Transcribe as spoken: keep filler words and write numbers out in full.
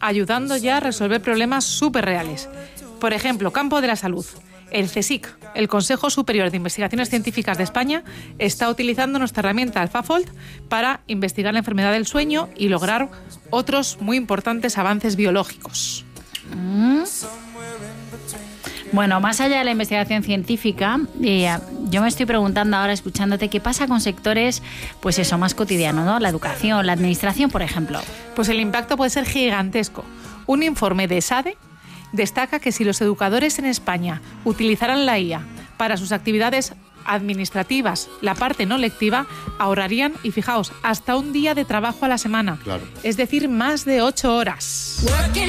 ayudando ya a resolver problemas súper reales. Por ejemplo, campo de la salud. El CSIC, el Consejo Superior de Investigaciones Científicas de España, está utilizando nuestra herramienta AlphaFold para investigar la enfermedad del sueño y lograr otros muy importantes avances biológicos. Mm. Bueno, más allá de la investigación científica, eh, yo me estoy preguntando ahora, escuchándote, ¿qué pasa con sectores, pues eso, más cotidianos, ¿no? La educación, la administración, por ejemplo. Pues el impacto puede ser gigantesco. Un informe de ESADE destaca que si los educadores en España utilizaran la I A para sus actividades administrativas, la parte no lectiva, ahorrarían, y fijaos, hasta un día de trabajo a la semana. Claro. Es decir, más de ocho horas.